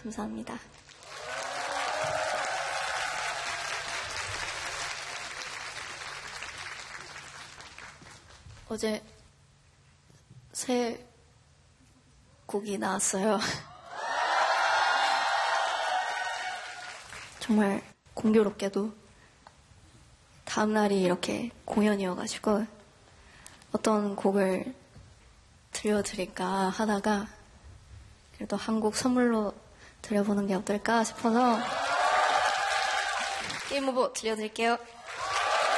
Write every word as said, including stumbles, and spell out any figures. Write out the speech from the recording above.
감사합니다. 어제 새 곡이 나왔어요. 정말 공교롭게도 다음날이 이렇게 공연이어가지고 어떤 곡을 들려드릴까 하다가 그래도 한 곡 선물로 드려보는 게 어떨까 싶어서 게임 오버 들려드릴게요.